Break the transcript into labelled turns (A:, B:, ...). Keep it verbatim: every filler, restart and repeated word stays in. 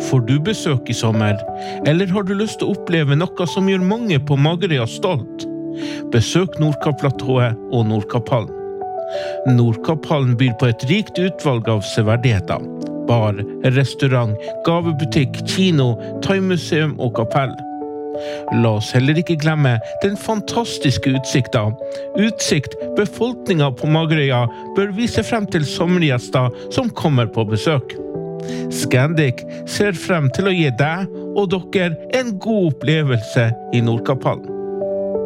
A: Får du besøk i sommer, eller har du lyst til å oppleve noe som gjør mange på Magerøya stolt? Besøk Nordkapp-platået og Nordkapphallen. Nordkapphallen byr på et rikt utvalg av severdigheter. Bar, restaurant, gavebutikk, kino, thaimuseum og kapell. La oss heller ikke glemme den fantastiske utsikten. Utsikt befolkningen på Magerøya bør vise frem til sommergjester som kommer på besøk. Scandic ser frem til å gi deg og dere en god opplevelse i Nordkapphallen.